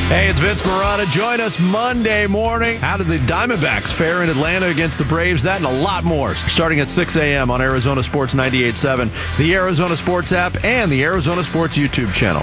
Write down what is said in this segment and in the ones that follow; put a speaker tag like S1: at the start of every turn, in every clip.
S1: Hey, it's Vince Marotta. Join us Monday morning. How did the Diamondbacks fare in Atlanta against the Braves? That and a lot more. Starting at 6 a.m. on Arizona Sports 98.7, the Arizona Sports app, and the Arizona Sports YouTube channel.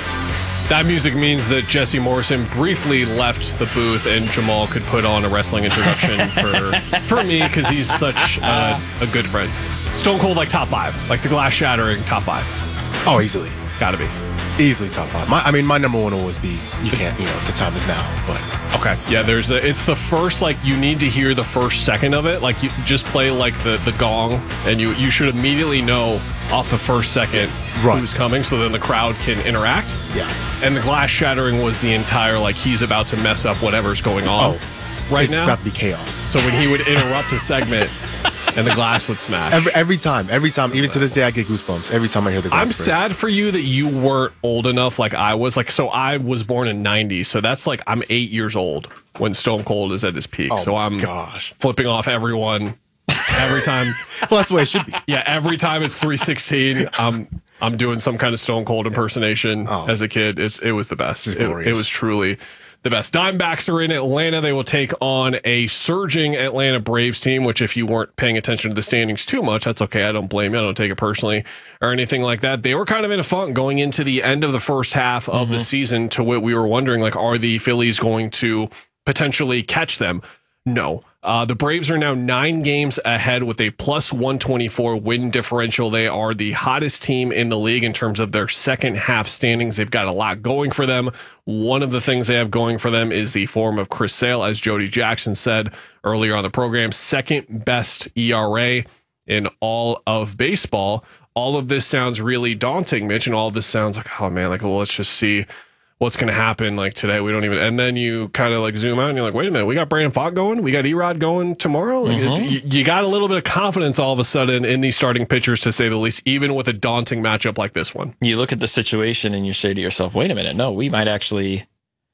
S2: That music means that Jesse Morrison briefly left the booth and Jamal could put on a wrestling introduction for me because he's such a good friend. Stone Cold, like top 5. Like the glass shattering top 5.
S3: Oh, easily.
S2: Gotta be.
S3: Easily top 5. My number one will always be, you can't, the time is now, but.
S2: Okay. Yeah, it's the first, like, you need to hear the first second of it. Like, you just play, like, the gong, and you should immediately know off the first second who's coming, so then the crowd can interact.
S3: Yeah.
S2: And the glass shattering was the entire, like, he's about to mess up whatever's going on
S3: it's about to be chaos.
S2: So when he would interrupt a segment and the glass would smash.
S3: Every time, even to this day, I get goosebumps every time I hear the glass
S2: I'm
S3: break.
S2: sad for you that you weren't old enough like I was. Like, so I was born in 90, so that's like I'm 8 years old when Stone Cold is at his peak.
S3: Oh,
S2: so I'm flipping off everyone every time.
S3: Well, that's the way it should be.
S2: Yeah, every time it's 3:16, I'm doing some kind of Stone Cold impersonation as a kid. It was the best. It was truly the best. Diamondbacks are in Atlanta. They will take on a surging Atlanta Braves team, which if you weren't paying attention to the standings too much, that's okay. I don't blame you. I don't take it personally or anything like that. They were kind of in a funk going into the end of the first half of the season to what we were wondering, like, are the Phillies going to potentially catch them? No. The Braves are now 9 games ahead with a plus 124 win differential. They are the hottest team in the league in terms of their second half standings. They've got a lot going for them. One of the things they have going for them is the form of Chris Sale, as Jody Jackson said earlier on the program, second best ERA in all of baseball. All of this sounds really daunting, Mitch, and all of this sounds like, oh man, like, well, let's just see what's going to happen like today. We don't even, and then you kind of like zoom out and you're like, wait a minute, we got Brandon Pfaadt going. We got Erod going tomorrow. Like, you got a little bit of confidence all of a sudden in these starting pitchers, to say the least, even with a daunting matchup like this one.
S4: You look at the situation and you say to yourself, wait a minute, no, we might actually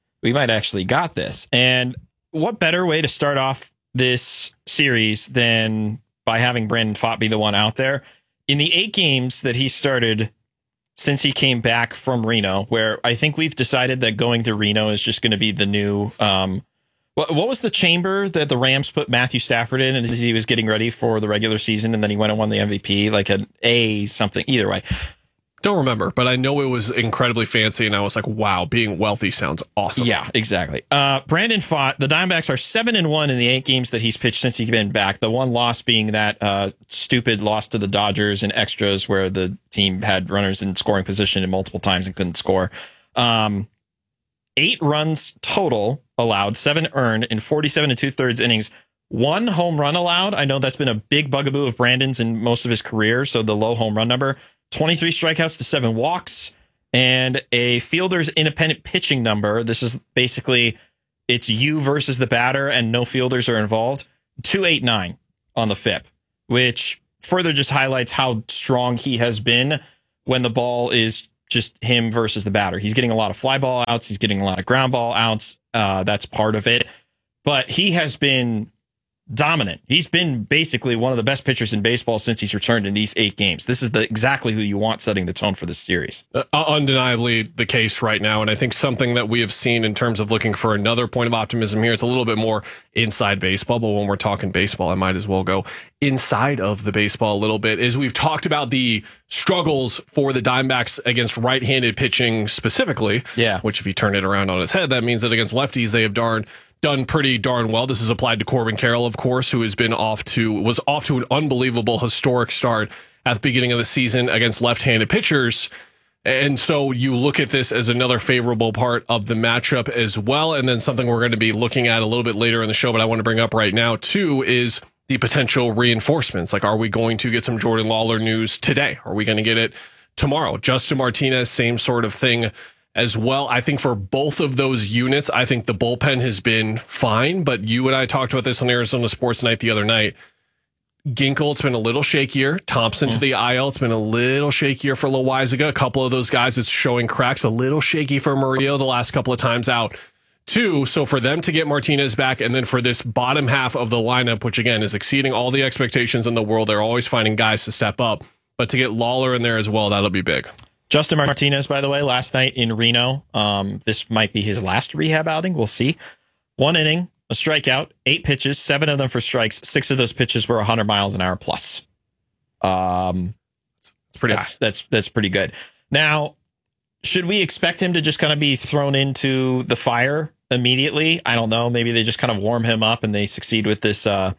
S4: got this. And what better way to start off this series than by having Brandon Pfaadt be the one out there? In the 8 games that he started since he came back from Reno, where I think we've decided that going to Reno is just going to be the new, what was the chamber that the Rams put Matthew Stafford in as he was getting ready for the regular season, and then he went and won the MVP, like an A something, either way.
S2: Don't remember, but I know it was incredibly fancy, and I was like, wow, being wealthy sounds awesome.
S4: Yeah, exactly. Brandon Pfaadt, the Diamondbacks are 7-1 in the 8 games that he's pitched since he's been back. The one loss being that stupid loss to the Dodgers in extras where the team had runners in scoring position in multiple times and couldn't score. 8 runs total allowed, 7 earned in 47 2/3 innings. 1 home run allowed. I know that's been a big bugaboo of Brandon's in most of his career, so the low home run number. 23 strikeouts to 7 walks, and a fielder's independent pitching number. This is basically, it's you versus the batter and no fielders are involved. 289 on the FIP, which further just highlights how strong he has been when the ball is just him versus the batter. He's getting a lot of fly ball outs. He's getting a lot of ground ball outs. That's part of it. But he has been dominant. He's been basically one of the best pitchers in baseball since he's returned in these 8 games. This is exactly who you want setting the tone for this series.
S2: Undeniably the case right now. And I think something that we have seen in terms of looking for another point of optimism here, it's a little bit more inside baseball, but when we're talking baseball, I might as well go inside of the baseball a little bit, is we've talked about the struggles for the Diamondbacks against right-handed pitching specifically.
S4: Yeah.
S2: Which if you turn it around on its head, that means that against lefties, they have done pretty darn well. This is applied to Corbin Carroll, of course, who was off to an unbelievable historic start at the beginning of the season against left-handed pitchers. And so you look at this as another favorable part of the matchup as well. And then something we're going to be looking at a little bit later in the show, but I want to bring up right now too, is the potential reinforcements. Like, are we going to get some Jordan Lawler news today? Are we going to get it tomorrow? Justin Martinez, same sort of thing as well. I think for both of those units, I think the bullpen has been fine, but you and I talked about this on Arizona Sports Night the other night. Ginkel, it's been a little shakier. Thompson to the IL, it's been a little shakier for Loaizaga. A couple of those guys, it's showing cracks. A little shaky for Murillo the last couple of times out too. So for them to get Martinez back, and then for this bottom half of the lineup, which again is exceeding all the expectations in the world, they're always finding guys to step up. But to get Lawler in there as well, that'll be big.
S4: Justin Martinez, by the way, last night in Reno, this might be his last rehab outing. We'll see. 1 inning, a strikeout, 8 pitches, 7 of them for strikes. 6 of those pitches were 100 miles an hour plus.
S2: It's pretty high.
S4: That's pretty good. Now, should we expect him to just kind of be thrown into the fire immediately? I don't know. Maybe they just kind of warm him up and they succeed with this, the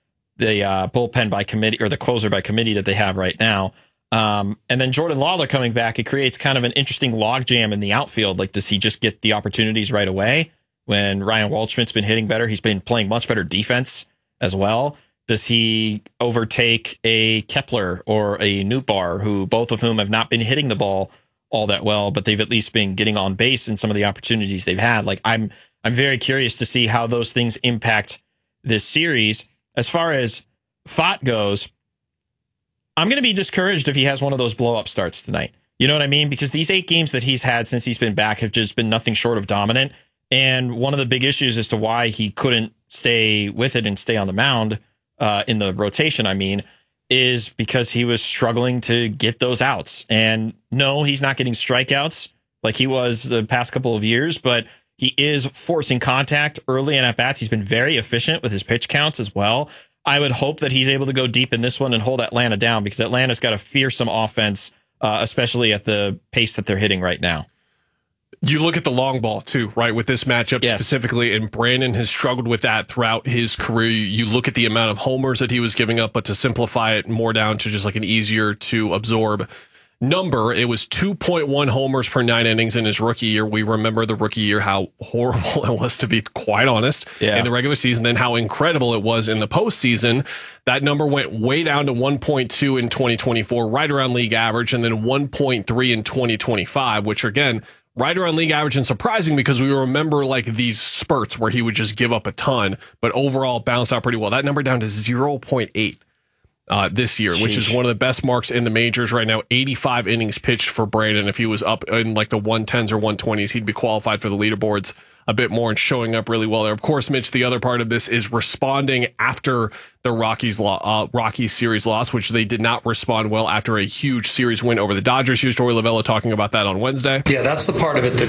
S4: bullpen by committee or the closer by committee that they have right now. And then Jordan Lawler coming back, it creates kind of an interesting logjam in the outfield. Like, does he just get the opportunities right away when Ryan Waldschmidt's been hitting better? He's been playing much better defense as well. Does he overtake a Kepler or a Nootbaar, who both of whom have not been hitting the ball all that well, but they've at least been getting on base in some of the opportunities they've had? Like, I'm very curious to see how those things impact this series. As far as Pfaadt goes, I'm going to be discouraged if he has one of those blow-up starts tonight. You know what I mean? Because these 8 games that he's had since he's been back have just been nothing short of dominant. And one of the big issues as to why he couldn't stay with it and stay on the mound in the rotation, I mean, is because he was struggling to get those outs. And no, he's not getting strikeouts like he was the past couple of years, but he is forcing contact early and at bats. He's been very efficient with his pitch counts as well. I would hope that he's able to go deep in this one and hold Atlanta down, because Atlanta's got a fearsome offense, especially at the pace that they're hitting right now.
S2: You look at the long ball too, right? With this matchup specifically, and Brandon has struggled with that throughout his career. You look at the amount of homers that he was giving up, but to simplify it more down to just like an easier to absorb number, it was 2.1 homers per 9 innings in his rookie year. We remember the rookie year, how horrible it was, to be quite honest, in the regular season, then how incredible it was in the postseason. That number went way down to 1.2 in 2024, right around league average, and then 1.3 in 2025, which again, right around league average, and surprising because we remember like these spurts where he would just give up a ton, but overall bounced out pretty well. That number down to 0.8. This year, which is one of the best marks in the majors right now. 85 innings pitched for Brandon. If he was up in like the 110s or 120s, he'd be qualified for the leaderboards a bit more and showing up really well there. Of course, Mitch, the other part of this is responding after the Rockies series loss, which they did not respond well after a huge series win over the Dodgers. Here's Torey Lovullo talking about that on Wednesday.
S5: Yeah, that's the part of it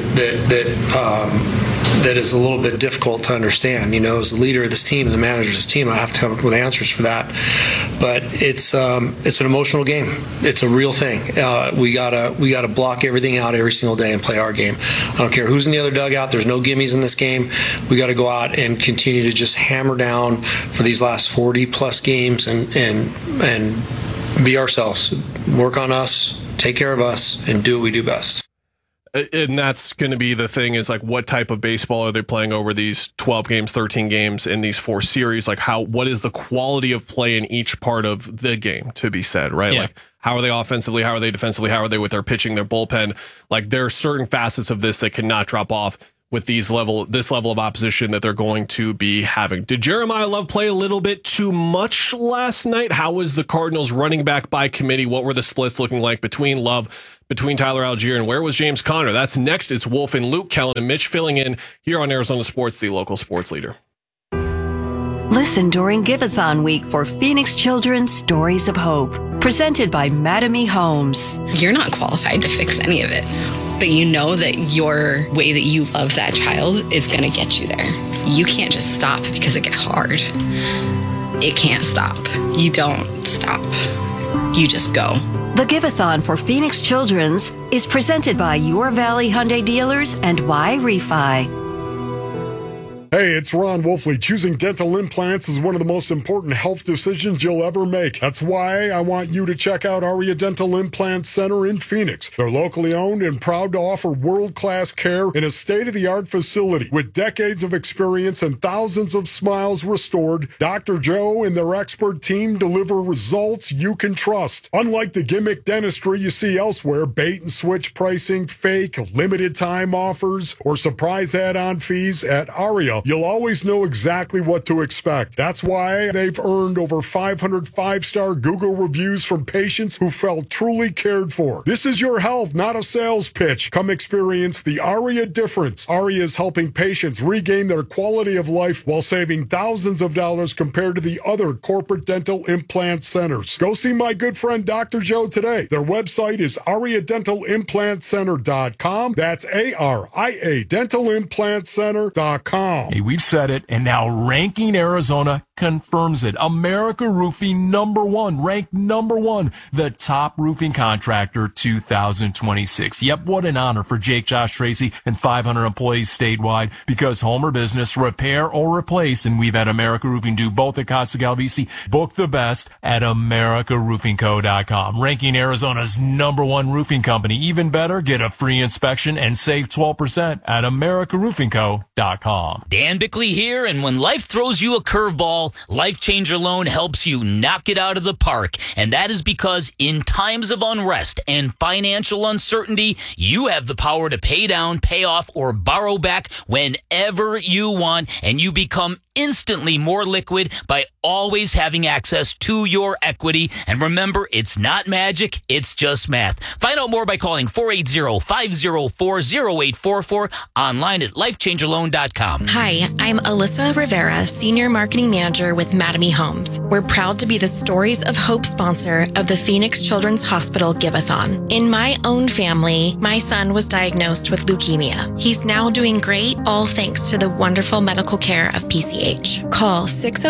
S5: that is a little bit difficult to understand. You know, as the leader of this team and the manager of this team, I have to come up with answers for that. But it's an emotional game. It's a real thing. We gotta block everything out every single day and play our game. I don't care who's in the other dugout. There's no gimmies in this game. We got to go out and continue to just hammer down for these last 40 plus games and be ourselves. Work on us, take care of us, and do what we do best.
S2: And that's going to be the thing, is like, what type of baseball are they playing over these 12 games, 13 games in these 4 series? Like, what is the quality of play in each part of the game, to be said, right? Yeah. Like, how are they offensively? How are they defensively? How are they with their pitching, their bullpen? Like, there are certain facets of this that cannot drop off with this level of opposition that they're going to be having. Did Jeremiah Love play a little bit too much last night? How was the Cardinals running back by committee? What were the splits looking like between Love, between Tyler Algier, and where was James Conner? That's next. It's Wolf and Luke, Kellen and Mitch filling in here on Arizona Sports, the local sports leader.
S6: Listen during Giveathon week for Phoenix Children's Stories of Hope, presented by Mattamy Homes.
S7: You're not qualified to fix any of it, but you know that your way that you love that child is going to get you there. You can't just stop because it gets hard. It can't stop. You don't stop. You just go.
S6: The Giveathon for Phoenix Children's is presented by Your Valley Hyundai Dealers and Y Refi.
S8: Hey, it's Ron Wolfley. Choosing dental implants is one of the most important health decisions you'll ever make. That's why I want you to check out Aria Dental Implant Center in Phoenix. They're locally owned and proud to offer world-class care in a state-of-the-art facility. With decades of experience and thousands of smiles restored, Dr. Joe and their expert team deliver results you can trust. Unlike the gimmick dentistry you see elsewhere, bait-and-switch pricing, fake, limited-time offers, or surprise add-on fees, at Aria, email, you'll always know exactly what to expect. That's why they've earned over 500 5-star Google reviews from patients who felt truly cared for. This is your health, not a sales pitch. Come experience the ARIA difference. ARIA is helping patients regain their quality of life while saving thousands of dollars compared to the other corporate dental implant centers. Go see my good friend Dr. Joe today. Their website is ariadentalimplantcenter.com. That's ARIA dentalimplantcenter.com.
S9: Hey, we've said it, and now Ranking Arizona confirms it. America Roofing #1, ranked #1, the top roofing contractor 2026. Yep, what an honor for Jake, Josh, Tracy, and 500 employees statewide, because home or business, repair or replace, and we've had America Roofing do both at Costa Galvisi. Book the best at AmericaRoofingCo.com. Ranking Arizona's #1 roofing company. Even better, get a free inspection and save 12% at AmericaRoofingCo.com.
S10: Dan Bickley here, and when life throws you a curveball, Life Changer Loan helps you knock it out of the park. And that is because in times of unrest and financial uncertainty, you have the power to pay down, pay off, or borrow back whenever you want, and you become instantly more liquid by always having access to your equity. And remember, it's not magic, it's just math. Find out more by calling 480-504-0844, online at lifechangerloan.com.
S11: Hi, I'm Alyssa Rivera, Senior Marketing Manager with Mattamy Homes. We're proud to be the Stories of Hope sponsor of the Phoenix Children's Hospital Give-a-thon. In my own family, my son was diagnosed with leukemia. He's now doing great, all thanks to the wonderful medical care of PCH. Call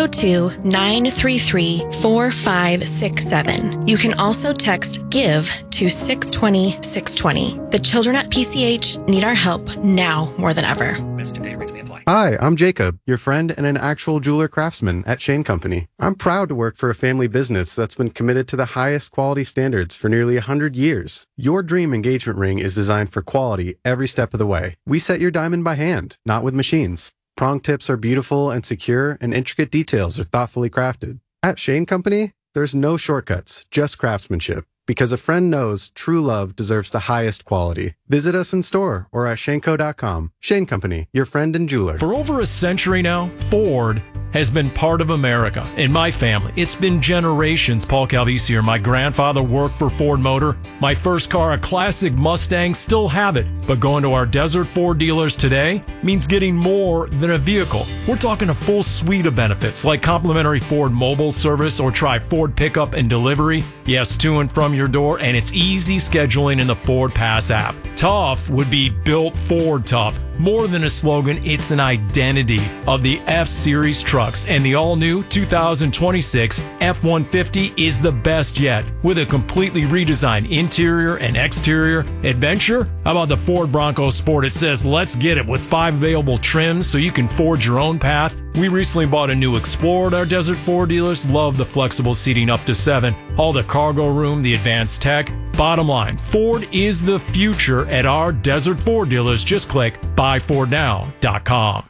S11: 602-933-4567. You can also text GIVE to 620-620. The children at PCH need our help now more than ever.
S12: Hi, I'm Jacob, your friend and an actual jeweler craftsman at Shane Company. I'm proud to work for a family business that's been committed to the highest quality standards for nearly 100 years. Your dream engagement ring is designed for quality every step of the way. We set your diamond by hand, not with machines. Prong tips are beautiful and secure, and intricate details are thoughtfully crafted. At Shane Company, there's no shortcuts, just craftsmanship. Because a friend knows true love deserves the highest quality. Visit us in store or at shaneco.com. Shane Company, your friend and jeweler.
S9: For over a century now, Ford has been part of America. In my family, it's been generations. Paul Calvisi here. My grandfather worked for Ford Motor. My first car, a classic Mustang, still have it. But going to our Desert Ford dealers today means getting more than a vehicle. We're talking a full suite of benefits like complimentary Ford mobile service, or try Ford pickup and delivery. Yes, to and from your door, and it's easy scheduling in the Ford Pass app. Tough would be built Ford tough. More than a slogan, it's an identity of the F-Series trucks, and the all-new 2026 F-150 is the best yet, with a completely redesigned interior and exterior. Adventure? How about the Ford Bronco Sport? It says, let's get it, with 5 available trims so you can forge your own path. We recently bought a new Explorer at our Desert Ford dealers. Love the flexible seating up to 7. All the cargo room, the advanced tech. Bottom line, Ford is the future at our Desert Ford dealers. Just click buyfordnow.com.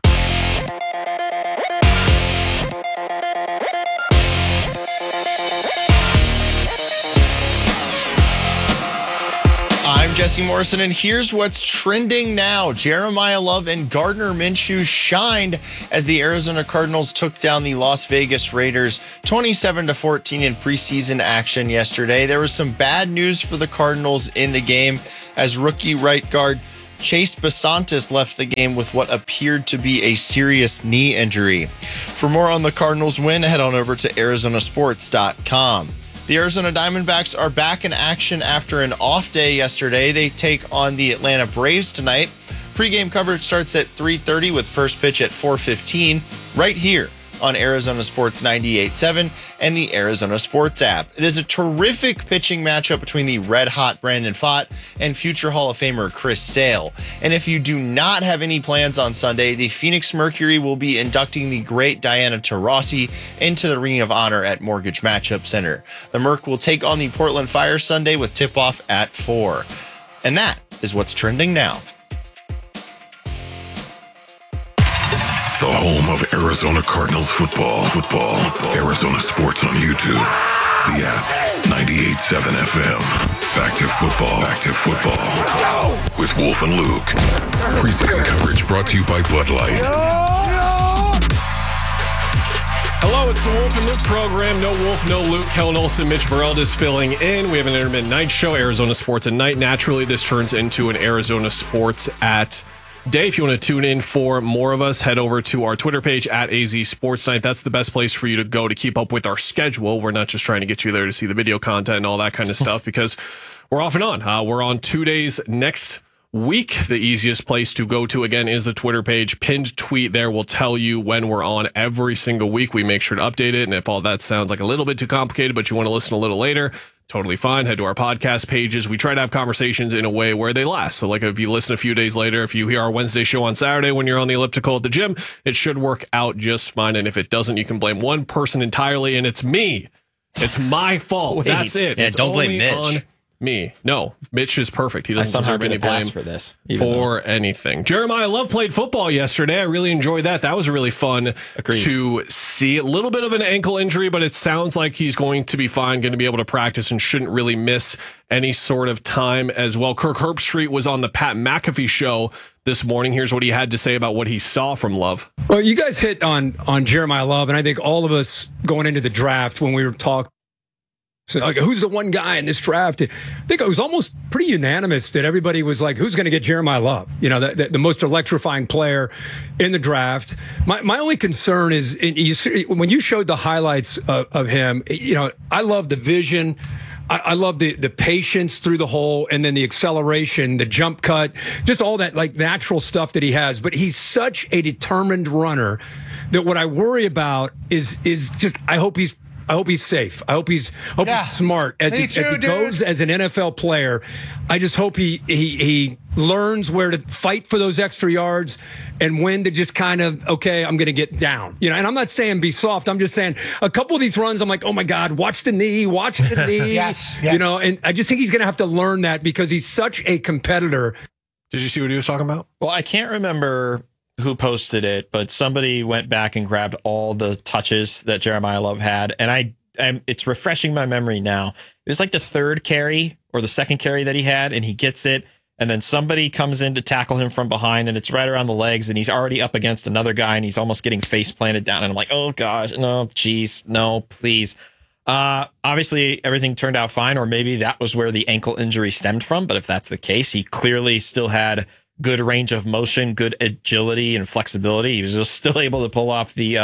S13: I'm Jesse Morrison, and here's what's trending now. Jeremiah Love and Gardner Minshew shined as the Arizona Cardinals took down the Las Vegas Raiders 27-14 in preseason action yesterday. There was some bad news for the Cardinals in the game as rookie right guard Chase Basantis left the game with what appeared to be a serious knee injury. For more on the Cardinals win, head on over to arizonasports.com. The Arizona Diamondbacks are back in action after an off day yesterday. They take on the Atlanta Braves tonight. Pre-game coverage starts at 3:30 with first pitch at 4:15 right here on Arizona Sports 98.7 and the Arizona Sports app. It is a terrific pitching matchup between the red-hot Brandon Pfaadt and future Hall of Famer Chris Sale. And if you do not have any plans on Sunday, the Phoenix Mercury will be inducting the great Diana Taurasi into the Ring of Honor at Mortgage Matchup Center. The Merc will take on the Portland Fire Sunday with tip-off at 4. And that is what's trending now.
S14: The home of Arizona Cardinals football. Arizona Sports on YouTube. The app, 98.7 FM. Back to football. With Wolf and Luke. Preseason coverage brought to you by Bud Light.
S2: Hello, it's the Wolf and Luke program. No Wolf, no Luke. Kellen Olson, Mitch Baraldis filling in. We have an intermittent night show, Arizona Sports at Night. Naturally, this turns into an Arizona Sports at Day. If you want to tune in for more of us, head over to our Twitter page at AZ Sports Night. That's the best place for you to go to keep up with our schedule. We're not just trying to get you there to see the video content and all that kind of stuff because we're off and on. We're on 2 days next week. The easiest place to go to, again, is the Twitter page. Pinned tweet there will tell you when we're on every single week. We make sure to update it. And if all that sounds like a little bit too complicated, but you want to listen a little later, totally fine. Head to our podcast pages. We try to have conversations in a way where they last. So like if you listen a few days later, if you hear our Wednesday show on Saturday when you're on the elliptical at the gym, it should work out just fine. And if it doesn't, you can blame one person entirely, and it's me. It's my fault. That's it.
S4: Yeah,
S2: it's
S4: don't blame
S2: only
S4: Mitch.
S2: On me. No, Mitch is perfect. He doesn't deserve any blame
S4: for this
S2: for anything. Jeremiah Love played football yesterday. I really enjoyed that. That was really fun to see. A little bit of an ankle injury, but it sounds like he's going to be fine, going to be able to practice and shouldn't really miss any sort of time as well. Kirk Herbstreit was on the Pat McAfee show this morning. Here's what he had to say about what he saw from Love.
S15: Well, you guys hit on Jeremiah Love, and I think all of us going into the draft when we were talking, so like, who's the one guy in this draft? I think it was almost pretty unanimous that everybody was like, who's going to get Jeremiah Love? You know, the most electrifying player in the draft. My only concern is when you showed the highlights of him, you know, I love the vision. I love the patience through the hole, and then the acceleration, the jump cut, just all that like natural stuff that he has. But he's such a determined runner that what I worry about is just I hope he's safe. I hope he's smart as he goes as an NFL player. I just hope he learns where to fight for those extra yards and when to just kind of, okay, I'm going to get down. You know, and I'm not saying be soft. I'm just saying a couple of these runs, I'm like, oh my God, watch the knee. Yes. You know, and I just think he's going to have to learn that because he's such a competitor.
S2: Did you see what he was talking about?
S4: Well, I can't remember who posted it, but somebody went back and grabbed all the touches that Jeremiah Love had. And it's refreshing my memory now. It was like the third carry or the second carry that he had, and he gets it. And then somebody comes in to tackle him from behind, and it's right around the legs, and he's already up against another guy, and he's almost getting face planted down. And I'm like, oh gosh, no, geez, no, please. Obviously everything turned out fine, or maybe that was where the ankle injury stemmed from. But if that's the case, he clearly still had good range of motion, good agility and flexibility. He was just still able to pull off the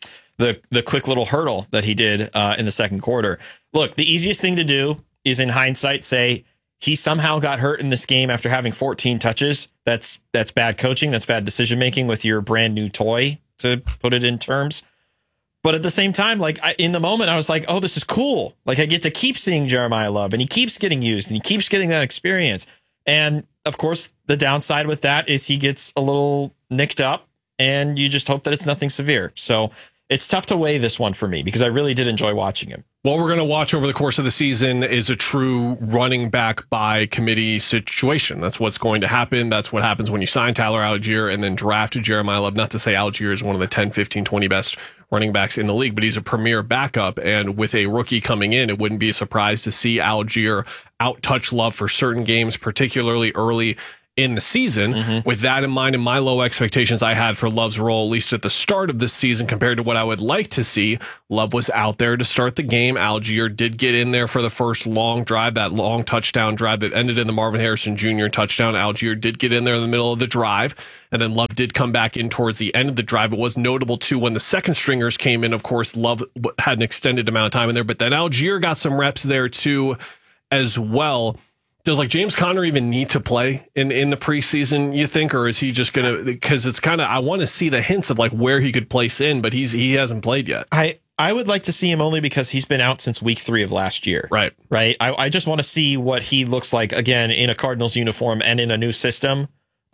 S4: quick little hurdle that he did in the second quarter. Look, the easiest thing to do is in hindsight say he somehow got hurt in this game after having 14 touches. That's bad coaching. That's bad decision making with your brand new toy, to put it in terms. But at the same time, like in the moment, I was like, oh, this is cool. Like I get to keep seeing Jeremiah Love, and he keeps getting used, and he keeps getting that experience. And of course, the downside with that is he gets a little nicked up, and you just hope that it's nothing severe. So it's tough to weigh this one for me because I really did enjoy watching him.
S2: What we're going to watch over the course of the season is a true running back by committee situation. That's what's going to happen. That's what happens when you sign Tyler Algier and then draft Jeremiah Love. Not to say Algier is one of the 10, 15, 20 best running backs in the league, but he's a premier backup. And with a rookie coming in, it wouldn't be a surprise to see Algier out-touch Love for certain games, particularly early in the season. With that in mind and my low expectations I had for Love's role, at least at the start of this season, compared to what I would like to see, Love was out there to start the game. Algier did get in there for the first long drive, that long touchdown drive that ended in the Marvin Harrison Jr. touchdown. Algier did get in there in the middle of the drive, and then Love did come back in towards the end of the drive. It was notable, too, when the second stringers came in. Of course, Love had an extended amount of time in there, but then Algier got some reps there, too, as well. Does like James Conner even need to play in the preseason, you think, or is he just going to, because it's kind of, I want to see the hints of like where he could place in, but he hasn't played yet.
S4: I would like to see him only because he's been out since week 3 of last year.
S2: Right.
S4: I just want to see what he looks like again in a Cardinals uniform and in a new system.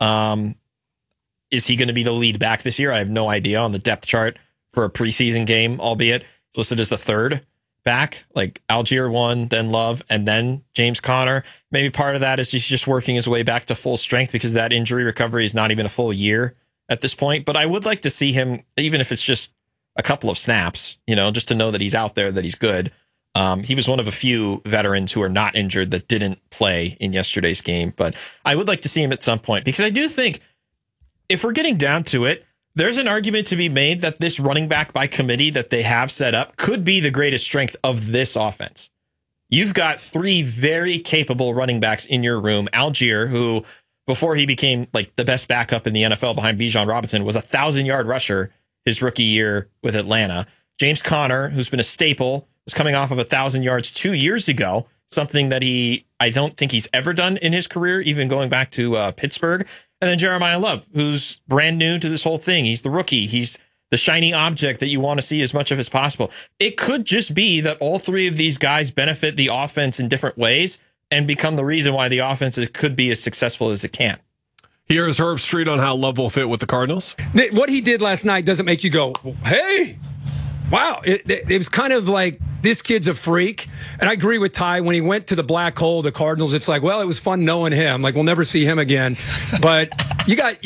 S4: Is he going to be the lead back this year? I have no idea on the depth chart for a preseason game, albeit it's listed as the third back, like Algier 1, then Love, and then James Conner. Maybe part of that is he's just working his way back to full strength because that injury recovery is not even a full year at this point. But I would like to see him, even if it's just a couple of snaps, you know, just to know that he's out there, that he's good. He was one of a few veterans who are not injured that didn't play in yesterday's game. But I would like to see him at some point because I do think if we're getting down to it, there's an argument to be made that this running back by committee that they have set up could be the greatest strength of this offense. You've got 3 very capable running backs in your room. Algier, who before he became like the best backup in the NFL behind Bijan Robinson, was a 1,000-yard rusher his rookie year with Atlanta. James Conner, who's been a staple, was coming off of 1,000 yards 2 years ago, something that I don't think he's ever done in his career, even going back to Pittsburgh. And then Jeremiah Love, who's brand new to this whole thing. He's the rookie. He's the shiny object that you want to see as much of as possible. It could just be that all 3 of these guys benefit the offense in different ways and become the reason why the offense could be as successful as it can.
S2: Here is Herb Street on how Love will fit with the Cardinals.
S15: What he did last night doesn't make you go, hey, wow. It was kind of like, this kid's a freak. And I agree with Ty. When he went to the black hole, the Cardinals, it's like, well, it was fun knowing him. Like, we'll never see him again. But you got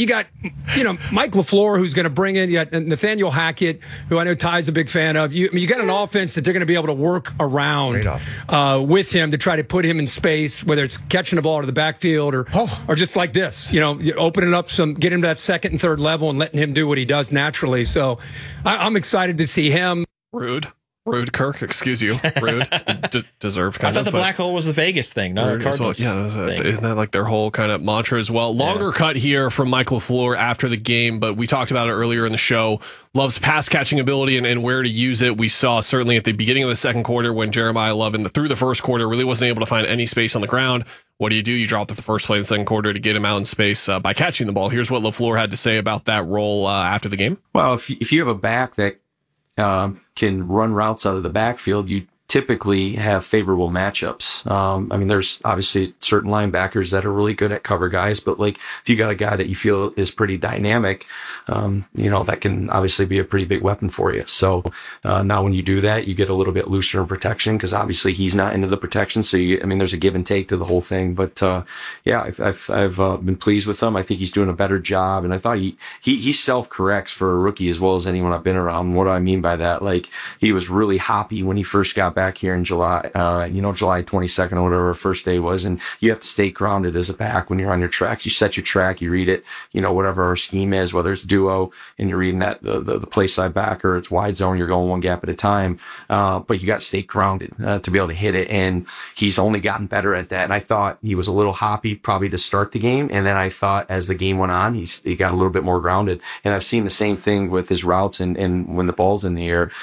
S15: Mike LaFleur, who's going to bring in, you got Nathaniel Hackett, who I know Ty's a big fan of. You got an offense that they're going to be able to work around with him to try to put him in space, whether it's catching the ball out of the backfield or just like this, you open it up get him to that second and third level and letting him do what he does naturally. So I'm excited to see him.
S2: Rude, Kirk. Excuse you. Rude. Deserved.
S4: I thought the black hole was the Vegas thing, not a Cardinals thing.
S2: Isn't that like their whole kind of mantra as well? Longer cut here from Mike LaFleur after the game, but we talked about it earlier in the show. Love's pass catching ability and where to use it. We saw certainly at the beginning of the second quarter when Jeremiah Love through the first quarter really wasn't able to find any space on the ground. What do? You drop the first play in the second quarter to get him out in space by catching the ball. Here's what LaFleur had to say about that role after the game.
S16: Well, if you have a back that can run routes out of the backfield, you typically have favorable matchups. There's obviously certain linebackers that are really good at cover guys, but like if you got a guy that you feel is pretty dynamic, that can obviously be a pretty big weapon for you. So now when you do that, you get a little bit looser in protection because obviously he's not into the protection. So there's a give and take to the whole thing. But I've been pleased with him. I think he's doing a better job, and I thought he self corrects for a rookie as well as anyone I've been around. What do I mean by that? Like he was really hoppy when he first got back here in July, July 22nd or whatever first day was. And you have to stay grounded as a back when you're on your tracks. You set your track, you read it, whatever our scheme is, whether it's duo and you're reading that, the play side back or it's wide zone, you're going one gap at a time. But you got to stay grounded, to be able to hit it. And he's only gotten better at that. And I thought he was a little hoppy probably to start the game. And then I thought as the game went on, he got a little bit more grounded. And I've seen the same thing with his routes and when the ball's in the air,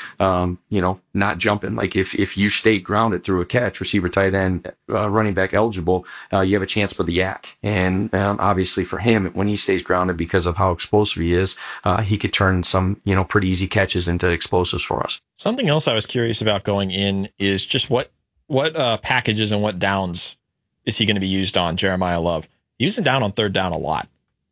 S16: not jumping. Like if you stay grounded through a catch, receiver, tight end, running back eligible, you have a chance for the yak. And obviously for him, when he stays grounded because of how explosive he is, he could turn some, pretty easy catches into explosives for us.
S4: Something else I was curious about going in is just what packages and what downs is he going to be used on, Jeremiah Love? He was down on third down a lot.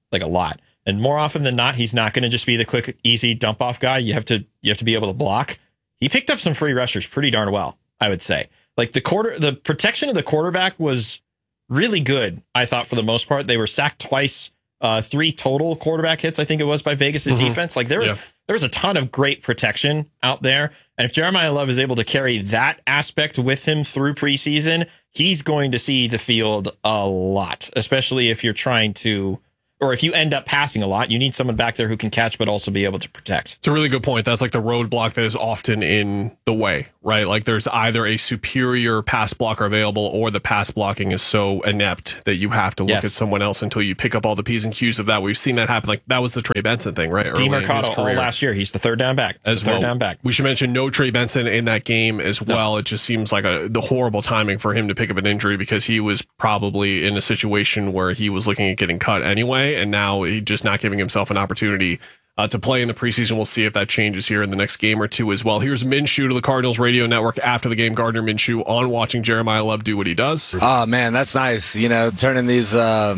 S4: And more often than not, he's not going to just be the quick, easy dump off guy. You have to be able to block. He picked up some free rushers pretty darn well, I would say. Like the protection of the quarterback was really good, I thought, for the most part. They were sacked twice, 3 total quarterback hits, I think it was, by Vegas's defense. Like there was a ton of great protection out there. And if Jeremiah Love is able to carry that aspect with him through preseason, he's going to see the field a lot, especially if you're trying to, or if you end up passing a lot, you need someone back there who can catch but also be able to protect.
S2: It's a really good point. That's like the roadblock that is often in the way, right? Like there's either a superior pass blocker available or the pass blocking is so inept that you have to look at someone else until you pick up all the P's and Q's of that. We've seen that happen. Like that was the Trey Benson thing, right?
S4: DeMarcado all last year. He's the third down back.
S2: We should mention no Trey Benson in that game as well. It just seems like the horrible timing for him to pick up an injury because he was probably in a situation where he was looking at getting cut anyway. And now he's just not giving himself an opportunity to play in the preseason. We'll see if that changes here in the next game or two as well. Here's Minshew to the Cardinals radio network after the game. Gardner Minshew on watching Jeremiah Love do what he does.
S17: Oh, man, that's nice. Turning these,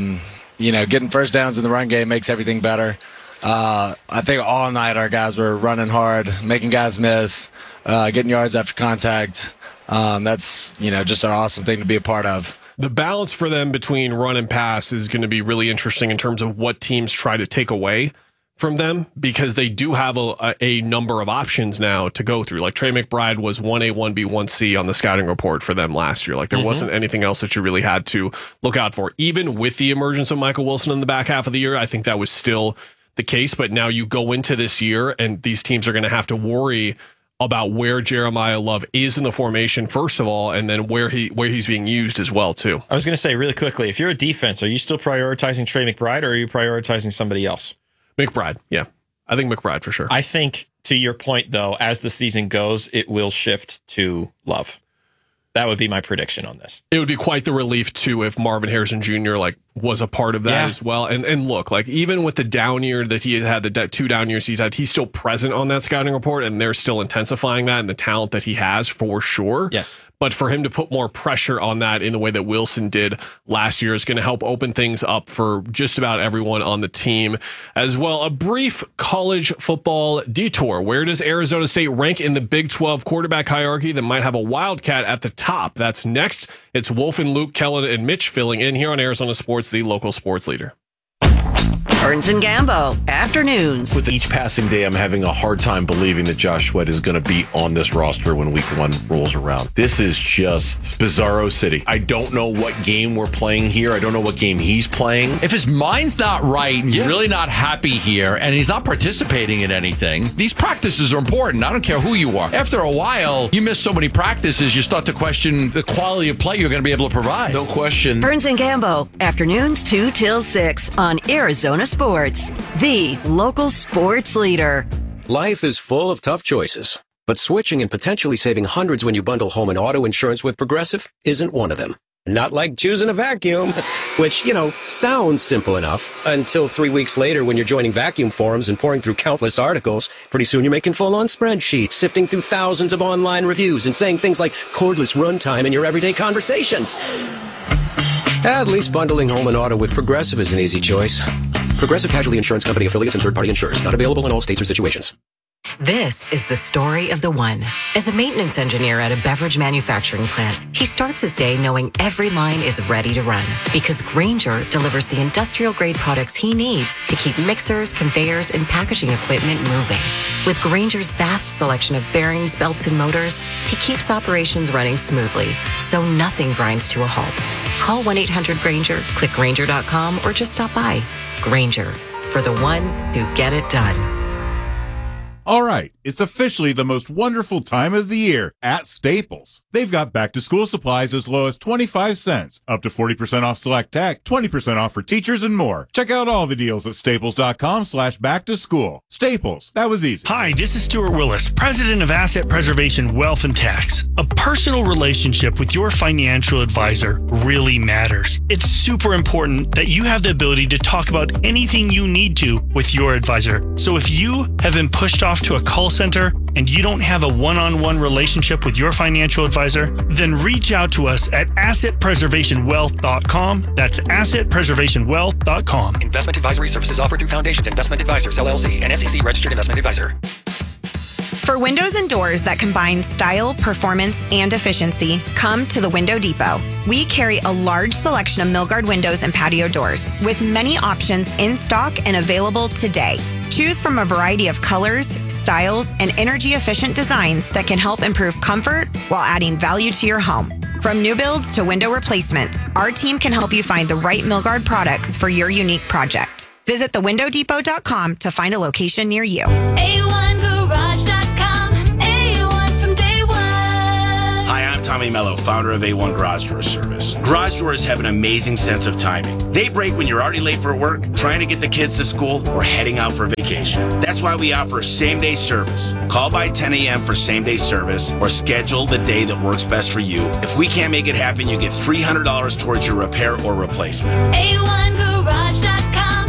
S17: getting first downs in the run game makes everything better. I think all night our guys were running hard, making guys miss, getting yards after contact. That's, just an awesome thing to be a part of.
S2: The balance for them between run and pass is going to be really interesting in terms of what teams try to take away from them because they do have a number of options now to go through. Like Trey McBride was 1A, 1B, 1C on the scouting report for them last year. Like there wasn't anything else that you really had to look out for. Even with the emergence of Michael Wilson in the back half of the year, I think that was still the case, but now you go into this year and these teams are going to have to worry about where Jeremiah Love is in the formation, first of all, and then where he's being used as well, too.
S4: I was going to say really quickly, if you're a defense, are you still prioritizing Trey McBride or are you prioritizing somebody else?
S2: McBride, yeah. I think McBride for sure.
S4: I think, to your point, though, as the season goes, it will shift to Love. That would be my prediction on this.
S2: It would be quite the relief, too, if Marvin Harrison Jr. Was a part of that as well. And look, even with the down year that he had, the 2 down years he's had, he's still present on that scouting report, and they're still intensifying that and the talent that he has for sure.
S4: Yes.
S2: But for him to put more pressure on that in the way that Wilson did last year is going to help open things up for just about everyone on the team as well. A brief college football detour. Where does Arizona State rank in the Big 12 quarterback hierarchy that might have a Wildcat at the top? That's next. It's Wolf and Luke, Kellen and Mitch filling in here on Arizona Sports, the local sports leader.
S6: Burns and Gambo, afternoons.
S18: With each passing day, I'm having a hard time believing that Josh Sweat is going to be on this roster when week 1 rolls around. This is just bizarro city. I don't know what game we're playing here. I don't know what game he's playing.
S19: If his mind's not right and he's really not happy here and he's not participating in anything, these practices are important. I don't care who you are. After a while, you miss so many practices, you start to question the quality of play you're going to be able to provide.
S18: No question.
S6: Burns and Gambo, afternoons 2 till 6 on Arizona Sports, the local sports leader.
S20: Life is full of tough choices, but switching and potentially saving hundreds when you bundle home and auto insurance with Progressive isn't one of them. Not like choosing a vacuum, which, sounds simple enough until 3 weeks later when you're joining vacuum forums and pouring through countless articles. Pretty soon you're making full-on spreadsheets, sifting through thousands of online reviews and saying things like cordless runtime in your everyday conversations. At least bundling home and auto with Progressive is an easy choice. Progressive Casualty Insurance Company affiliates and third-party insurers. Not available in all states or situations.
S21: This is the story of the one. As a maintenance engineer at a beverage manufacturing plant, he starts his day knowing every line is ready to run because Grainger delivers the industrial-grade products he needs to keep mixers, conveyors, and packaging equipment moving. With Grainger's vast selection of bearings, belts, and motors, he keeps operations running smoothly, so nothing grinds to a halt. Call 1-800-GRAINGER, click Grainger.com, or just stop by. Grainger, for the ones who get it done.
S22: All right, it's officially the most wonderful time of the year at Staples. They've got back-to-school supplies as low as 25 cents, up to 40% off select tech, 20% off for teachers, and more. Check out all the deals at staples.com/back-to-school. Staples, that was easy.
S23: Hi, this is Stuart Willis, president of Asset Preservation Wealth and Tax. A personal relationship with your financial advisor really matters. It's super important that you have the ability to talk about anything you need to with your advisor. So if you have been pushed off to a call center and you don't have a one-on-one relationship with your financial advisor, then reach out to us at assetpreservationwealth.com. That's assetpreservationwealth.com.
S24: Investment advisory services offered through Foundations Investment Advisors, LLC, an SEC registered investment advisor.
S25: For windows and doors that combine style, performance, and efficiency, come to the Window Depot. We carry a large selection of Milgard windows and patio doors, with many options in stock and available today. Choose from a variety of colors, styles, and energy-efficient designs that can help improve comfort while adding value to your home. From new builds to window replacements, our team can help you find the right Milgard products for your unique project. Visit thewindowdepot.com to find a location near you.
S26: A1Garage.com, A1 from day one.
S27: Hi, I'm Tommy Mello, founder of A1 Garage Door Service. Garage doors have an amazing sense of timing. They break when you're already late for work, trying to get the kids to school, or heading out for vacation. That's why we offer same-day service. Call by 10 a.m. for same-day service, or schedule the day that works best for you. If we can't make it happen, you get $300 towards your repair or replacement.
S26: A1Garage.com.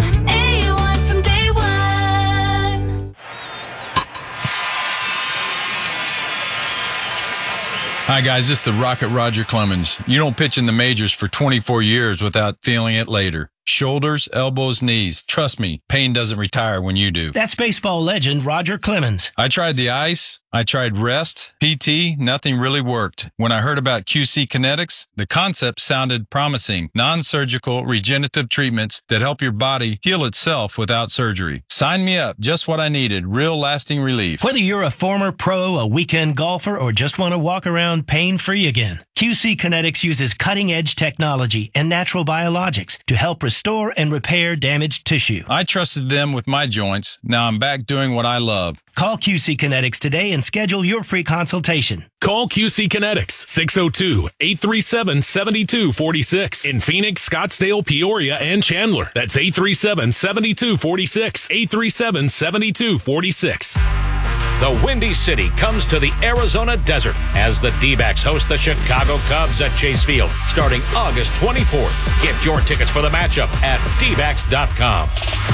S28: Hi, guys. This is the Rocket Roger Clemens. You don't pitch in the majors for 24 years without feeling it later. Shoulders, elbows, knees. Trust me, pain doesn't retire when you do.
S29: That's baseball legend Roger Clemens.
S28: I tried the ice. I tried rest, PT, nothing really worked. When I heard about QC Kinetics, the concept sounded promising. Non-surgical regenerative treatments that help your body heal itself without surgery. Sign me up. Just what I needed. Real lasting relief.
S29: Whether you're a former pro, a weekend golfer, or just want to walk around pain-free again, QC Kinetics uses cutting-edge technology and natural biologics to help restore and repair damaged tissue.
S28: I trusted them with my joints. Now I'm back doing what I love.
S29: Call QC Kinetics today and schedule your free consultation.
S1: Call QC Kinetics, 602-837-7246. In Phoenix, Scottsdale, Peoria, and Chandler. That's 837-7246. 837-7246.
S3: The Windy City comes to the Arizona desert as the D-backs host the Chicago Cubs at Chase Field starting August 24th. Get your tickets for the matchup at dbacks.com.